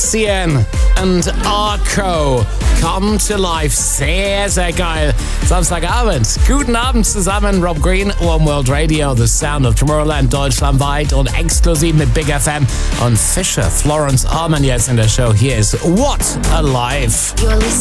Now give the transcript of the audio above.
Messian und Arco. Come to Life. Sehr, sehr geil. Samstagabend. Guten Abend zusammen. Rob Green, One World Radio, The Sound of Tomorrowland, deutschlandweit und exklusiv mit Big FM und Fisher, Florence Arman jetzt in der Show. Hier ist What a Life. You're listening